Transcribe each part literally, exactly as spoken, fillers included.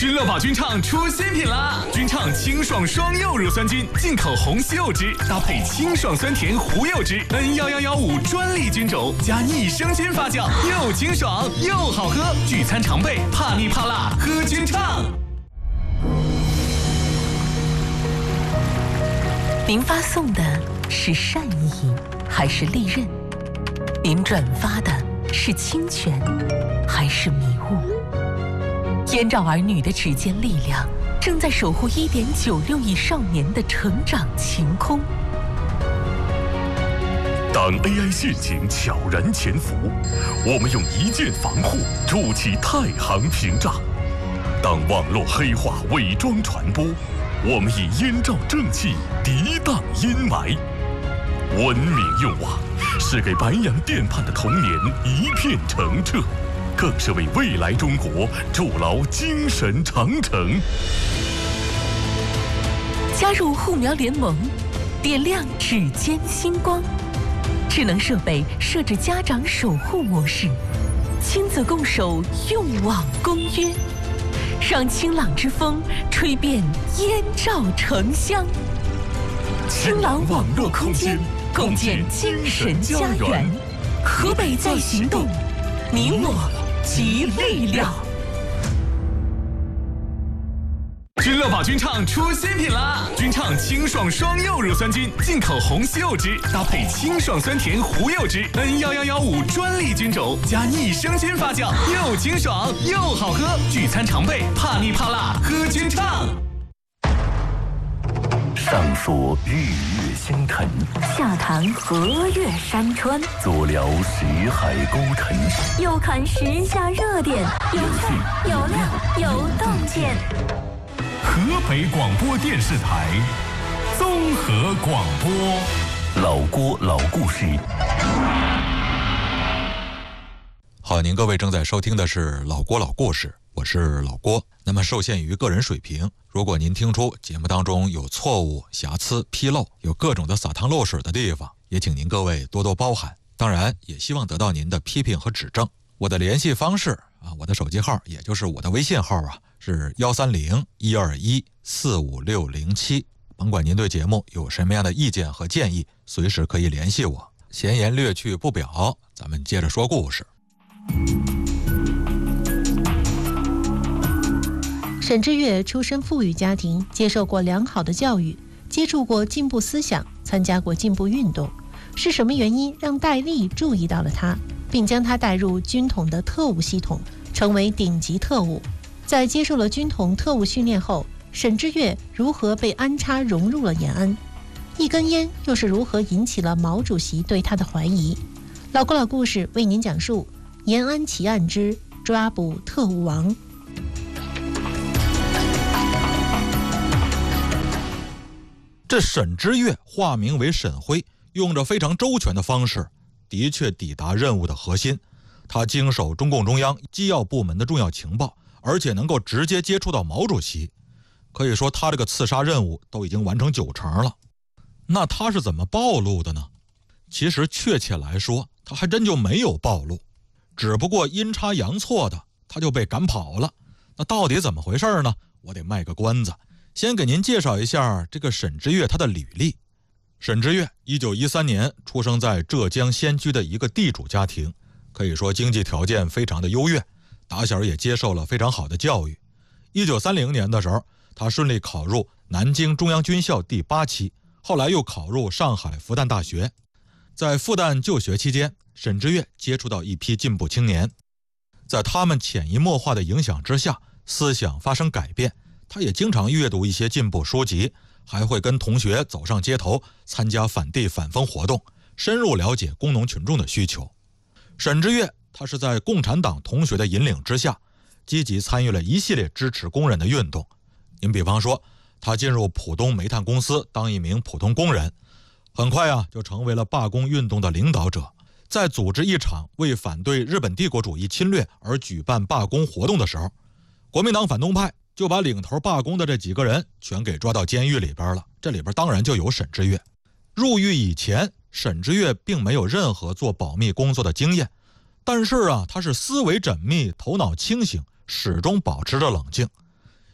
君乐宝君畅出新品啦！君畅清爽双柚乳酸菌，进口红西柚汁，搭配清爽酸甜胡柚汁 N 一一一五专利菌种，加益生菌发酵，又清爽又好喝。聚餐常备，怕腻怕辣，喝君畅。 您发送的是善意还是利刃？您转发的是侵权还是迷雾？燕赵儿女的指尖力量正在守护 一点九六亿少年的成长晴空。 当 A I 陷阱悄然潜伏，我们用一键防护筑起太行屏障；当网络黑话伪装传播，我们以燕赵正气涤荡阴霾。文明用网是给白洋淀畔的童年一片澄澈，更是为未来中国筑牢精神长城。 加入护苗联盟，点亮指尖星光。智能设备设置家长守护模式，亲子共守用网公约，让清朗之风吹遍燕赵城乡。清朗网络空间，共建精神家园。河北在行动，你我集力量。 君乐宝君畅出新品啦！君畅清爽双柚乳酸菌，进口红西柚汁，搭配清爽酸甜胡柚汁 N 一一一五专利菌种，加益生菌发酵，又清爽又好喝。聚餐常备，怕腻怕辣，喝君畅。 上说日月星辰， 下谈河岳山川， 左聊识海沟沉， 右看时下热点，有趣有料有洞见。 河北广播电视台综合广播， 老郭老故事。 好，您各位正在收听的是老郭老故事，我是老郭。那么受限于个人水平，如果您听出节目当中有错误、瑕疵、纰漏，有各种的洒汤漏水的地方，也请您各位多多包涵。当然也希望得到您的批评和指正。我的联系方式啊，我的手机号也就是我的微信号啊，是幺三零一二一四五六零七。甭管您对节目有什么样的意见和建议，随时可以联系我。闲言略去不表，咱们接着说故事。 沈志月出身富裕家庭，接受过良好的教育，接触过进步思想，参加过进步运动。是什么原因让戴笠注意到了他，并将他带入军统的特务系统，成为顶级特务？在接受了军统特务训练后，沈志月如何被安插融入了延安？一根烟又是如何引起了毛主席对他的怀疑？老郭老故事为您讲述延安奇案之抓捕特务王。 这沈志月化名为沈辉，用着非常周全的方式，的确抵达任务的核心。他经手中共中央机要部门的重要情报，而且能够直接接触到毛主席。可以说他这个刺杀任务都已经完成九成了。那他是怎么暴露的呢？其实确切来说，他还真就没有暴露，只不过阴差阳错的他就被赶跑了。那到底怎么回事呢？我得卖个关子，先给您介绍一下这个沈志月他的履历。沈志月一九一三年出生在浙江仙居的一个地主家庭，可以说经济条件非常的优越，打小也接受了非常好的教育。一九三零年的时候，他顺利考入南京中央军校第八期，后来又考入上海复旦大学。在复旦就学期间，沈志月接触到一批进步青年，在他们潜移默化的影响之下，思想发生改变。他也经常阅读一些进步书籍，还会跟同学走上街头，参加反帝反封活动，深入了解工农群众的需求。沈志月他是在共产党同学的引领之下，积极参与了一系列支持工人的运动。您比方说，他进入浦东煤炭公司当一名普通工人，很快啊就成为了罢工运动的领导者。在组织一场为反对日本帝国主义侵略而举办罢工活动的时候，国民党反动派就把领头罢工的这几个人全给抓到监狱里边了，这里边当然就有沈志月。入狱以前，沈志月并没有任何做保密工作的经验，但是啊，他是思维缜密，头脑清醒，始终保持着冷静。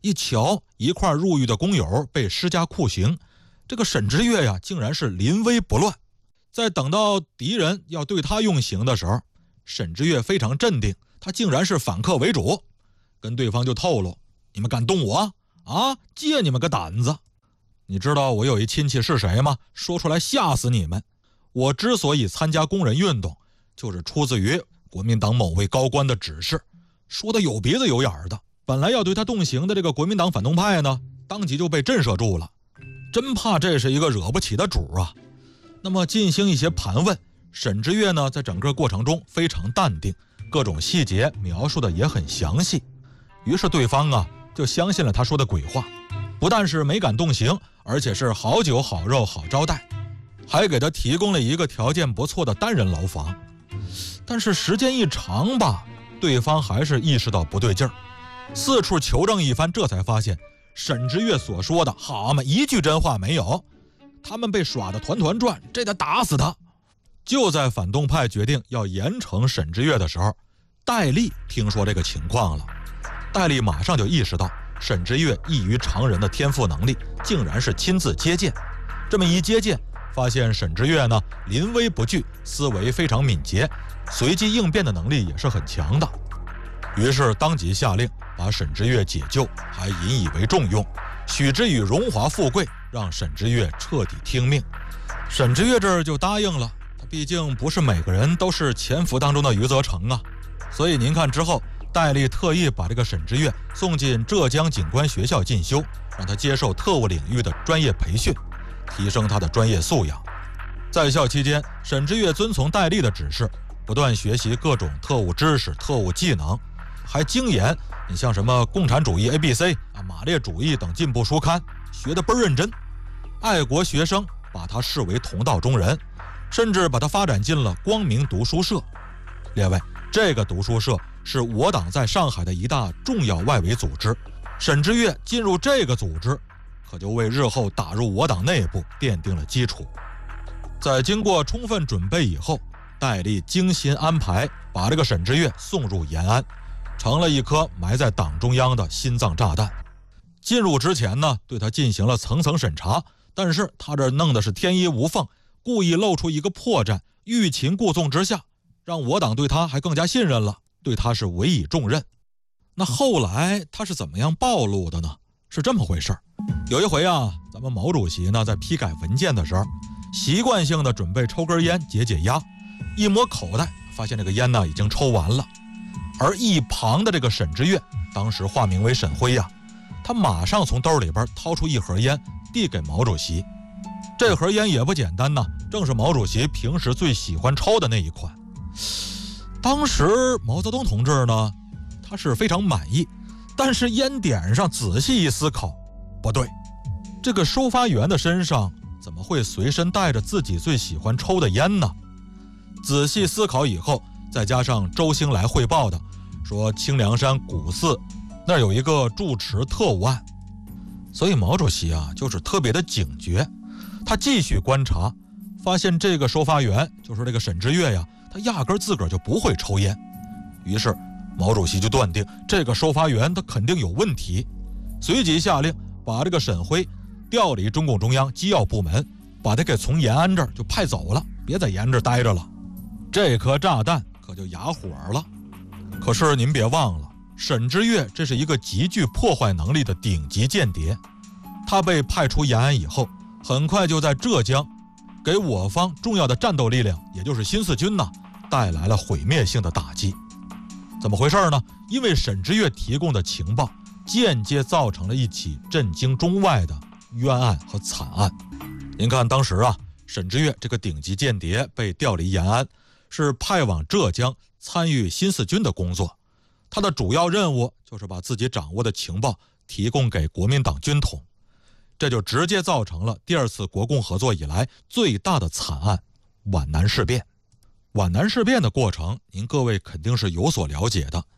一瞧一块入狱的工友被施加酷刑，这个沈之岳呀竟然是临危不乱。在等到敌人要对他用刑的时候，沈之岳非常镇定，他竟然是反客为主，跟对方就透露：你们敢动我啊，借你们个胆子。你知道我有一亲戚是谁吗？说出来吓死你们。我之所以参加工人运动，就是出自于国民党某位高官的指示，说的有鼻子有眼的。本来要对他动刑的这个国民党反动派呢，当即就被震慑住了，真怕这是一个惹不起的主啊。那么进行一些盘问，沈之岳呢在整个过程中非常淡定，各种细节描述的也很详细。于是对方啊就相信了他说的鬼话，不但是没敢动刑，而且是好酒好肉好招待，还给他提供了一个条件不错的单人牢房。但是时间一长吧，对方还是意识到不对劲儿，四处求证一番，这才发现沈之岳所说的好嘛，一句真话没有，他们被耍得团团转，这得打死他。就在反动派决定要严惩沈之岳的时候，戴笠听说这个情况了，戴笠马上就意识到沈之岳异于常人的天赋能力，竟然是亲自接见。这么一接见，发现沈之岳呢临危不惧，思维非常敏捷，随机应变的能力也是很强的。于是当即下令把沈之岳解救，还引以为重用，许之以荣华富贵，让沈之岳彻底听命。沈之岳这儿就答应了，他毕竟不是每个人都是潜伏当中的余则成啊。所以您看之后，戴笠特意把这个沈之岳送进浙江警官学校进修，让他接受特务领域的专业培训，提升他的专业素养。在校期间，沈之岳遵从戴笠的指示，不断学习各种特务知识、特务技能，还精研你像什么共产主义 A B C 啊、马列主义等进步书刊，学得倍儿认真。爱国学生把他视为同道中人，甚至把他发展进了光明读书社。列位，这个读书社是我党在上海的一大重要外围组织，沈之岳进入这个组织，可就为日后打入我党内部奠定了基础。在经过充分准备以后，戴笠精心安排，把这个沈之岳送入延安，成了一颗埋在党中央的心脏炸弹。进入之前呢，对他进行了层层审查，但是他这弄的是天衣无缝，故意露出一个破绽，欲擒故纵之下，让我党对他还更加信任了，对他是委以重任。那后来他是怎么样暴露的呢？是这么回事儿。有一回啊，咱们毛主席呢在批改文件的时候，习惯性的准备抽根烟解解压，一摸口袋，发现这个烟呢已经抽完了。而一旁的这个沈之岳，当时化名为沈辉呀、啊，他马上从兜里边掏出一盒烟，递给毛主席。这盒烟也不简单呐，正是毛主席平时最喜欢抽的那一款。当时毛泽东同志呢，他是非常满意，但是烟点上仔细一思考，不对，这个收发员的身上怎么会随身带着自己最喜欢抽的烟呢？仔细思考以后，再加上周兴来汇报的说清凉山古寺那儿有一个住持特务案，所以毛主席啊就是特别的警觉。他继续观察，发现这个收发员就是这个沈之岳呀，他压根自个儿就不会抽烟。于是毛主席就断定这个收发员他肯定有问题，随即下令把这个沈辉调离中共中央机要部门，把他给从延安这儿就派走了，别在延安这儿待着了。这颗炸弹可就哑火了。可是您别忘了，沈之岳这是一个极具破坏能力的顶级间谍，他被派出延安以后，很快就在浙江给我方重要的战斗力量，也就是新四军呢，带来了毁灭性的打击。怎么回事呢？因为沈之岳提供的情报间接造成了一起震惊中外的冤案和惨案。您看当时啊，沈之岳这个顶级间谍被调离延安，是派往浙江参与新四军的工作，他的主要任务就是把自己掌握的情报提供给国民党军统，这就直接造成了第二次国共合作以来最大的惨案——皖南事变。皖南事变的过程，您各位肯定是有所了解的。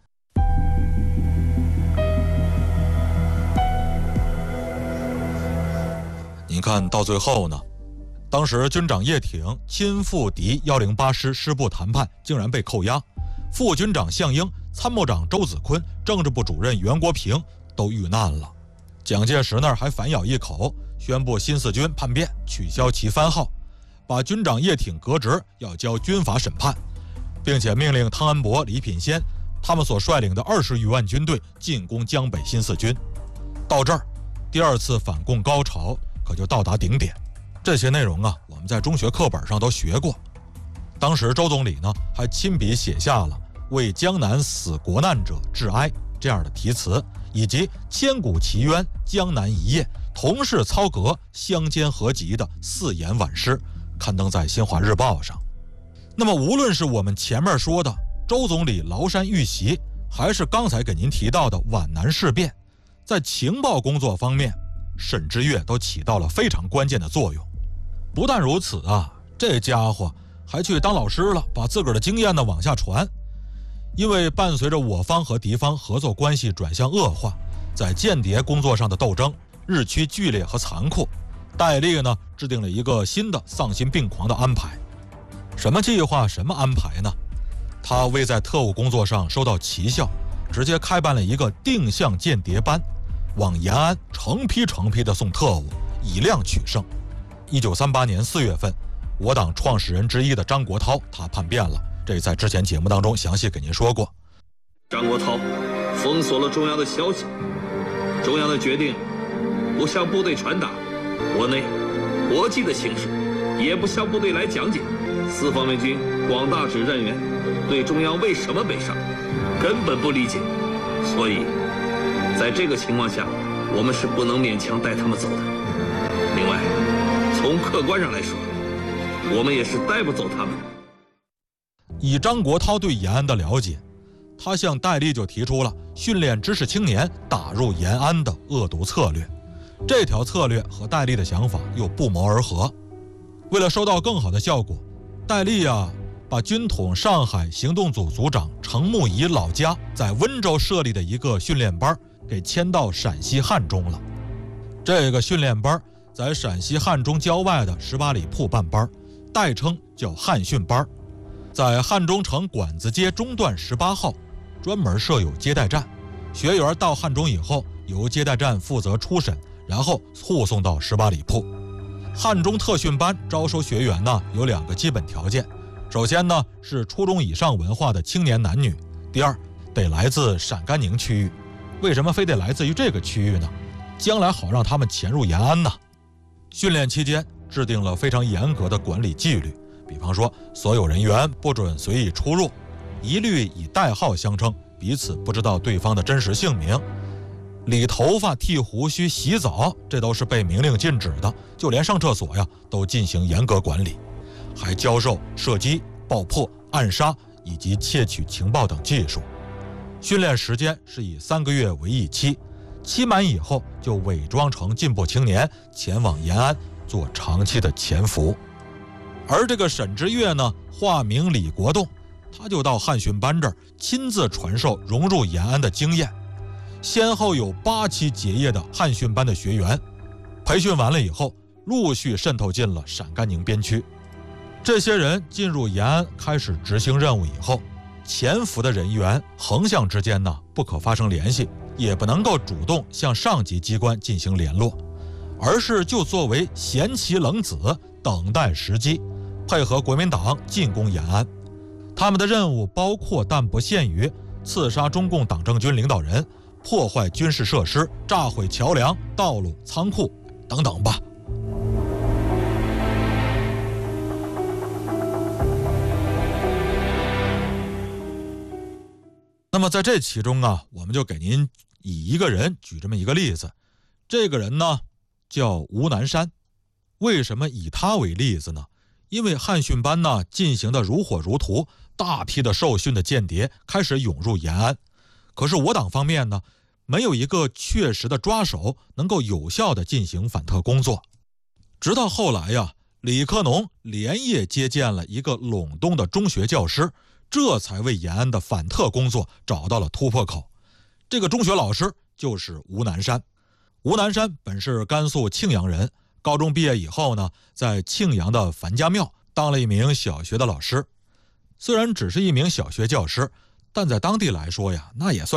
您看到最后呢，当时军长叶挺亲赴敌一零八师师部谈判，竟然被扣押，副军长项英、参谋长周子坤、政治部主任袁国平都遇难了。 蒋介石那儿还反咬一口，宣布新四军叛变，取消其番号，把军长叶挺革职，要交军法审判，并且命令汤恩伯、李品仙他们所率领的二十余万军队进攻江北新四军。到这儿，第二次反共高潮可就到达顶点。这些内容啊，我们在中学课本上都学过。当时周总理呢，还亲笔写下了为江南死国难者致哀这样的题词，以及千古奇冤、江南一夜、同是操戈、相煎何急的四言挽诗，刊登在新华日报上。那么无论是我们前面说的周总理崂山遇袭，还是刚才给您提到的皖南事变，在情报工作方面，沈知岳都起到了非常关键的作用。不但如此啊，这家伙还去当老师了，把自个儿的经验呢往下传。因为伴随着我方和敌方合作关系转向恶化，在间谍工作上的斗争日趋剧烈和残酷，戴笠呢制定了一个新的丧心病狂的安排。什么计划，什么安排呢？他为在特务工作上收到奇效，直接开办了一个定向间谍班，往延安成批成批的送特务，以量取胜。一九三八年四月份，我党创始人之一的张国焘他叛变了，这在之前节目当中详细给您说过。 张国焘封锁了中央的消息，中央的决定不向部队传达，国内国际的形势也不向部队来讲解。四方面军广大指战员对中央为什么北上根本不理解，所以在这个情况下，我们是不能勉强带他们走的。另外，从客观上来说，我们也是带不走他们。 以张国焘对延安的了解，他向戴笠就提出了训练知识青年打入延安的恶毒策略。这条策略和戴笠的想法又不谋而合。为了收到更好的效果，戴笠啊，把军统上海行动组组长程慕仪老家在温州设立的一个训练班给迁到陕西汉中了。这个训练班在陕西汉中郊外的十八里铺办班，代称叫汉训班。在汉中城馆子街中段十八号，专门设有接待站，学员到汉中以后，由接待站负责初审，然后护送到十八里铺。汉中特训班招收学员呢，有两个基本条件。首先呢，是初中以上文化的青年男女；第二，得来自陕甘宁区域。为什么非得来自于这个区域呢？将来好让他们潜入延安呢。训练期间制定了非常严格的管理纪律，比方说所有人员不准随意出入，一律以代号相称，彼此不知道对方的真实姓名。理头发、剃胡须、洗澡，这都是被明令禁止的，就连上厕所呀都进行严格管理，还教授射击、爆破、暗杀以及窃取情报等技术。训练时间是以三个月为一期，期满以后就伪装成进步青年，前往延安做长期的潜伏。而这个沈知岳呢，化名李国栋，他就到汉训班这儿亲自传授融入延安的经验。先后有八期结业的汉训班的学员，培训完了以后，陆续渗透进了陕甘宁边区。这些人进入延安开始执行任务以后，潜伏的人员横向之间呢不可发生联系，也不能够主动向上级机关进行联络，而是就作为闲棋冷子，等待时机，配合国民党进攻延安。他们的任务包括但不限于刺杀中共党政军领导人，破坏军事设施，炸毁桥梁、道路、仓库等等吧。那么在这其中啊，我们就给您以一个人举这么一个例子。这个人呢叫吴南山。为什么以他为例子呢？因为汉训班呢进行的如火如荼，大批的受训的间谍开始涌入延安。可是我党方面呢，没有一个确实的抓手能够有效的进行反特工作。直到后来呀，李克农连夜接见了一个陇东的中学教师，这才为延安的反特工作找到了突破口。这个中学老师就是吴南山。吴南山本是甘肃庆阳人，高中毕业以后呢，在庆阳的樊家庙当了一名小学的老师。虽然只是一名小学教师，但在当地来说呀，那也算